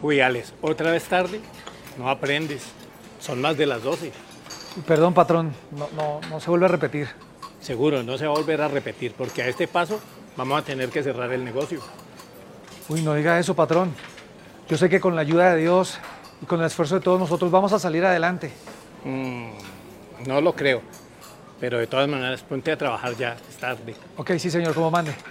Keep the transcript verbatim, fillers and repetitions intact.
Uy, Alex, ¿otra vez tarde? No aprendes. Son más de las doce. Perdón, patrón, no, no, no se vuelve a repetir. Seguro, no se va a volver a repetir, porque a este paso vamos a tener que cerrar el negocio. Uy, no diga eso, patrón. Yo sé que con la ayuda de Dios y con el esfuerzo de todos nosotros vamos a salir adelante. Mm, no lo creo. Pero de todas maneras, ponte a trabajar ya, es tarde. Ok, sí, señor, como mande.